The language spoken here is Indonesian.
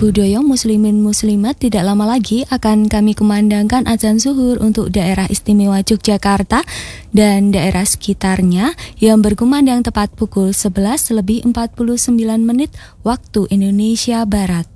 Budoyo muslimin muslimat, tidak lama lagi akan kami kumandangkan azan zuhur untuk daerah istimewa Yogyakarta dan daerah sekitarnya yang berkumandang tepat pukul 11:49 waktu Indonesia Barat.